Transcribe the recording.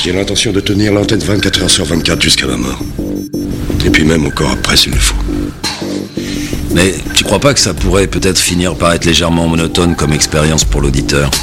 J'ai l'intention de tenir l'antenne 24 heures sur 24 jusqu'à ma mort. Et puis même encore après s'il le faut. Mais tu crois pas que ça pourrait peut-être finir par être légèrement monotone comme expérience pour l'auditeur ?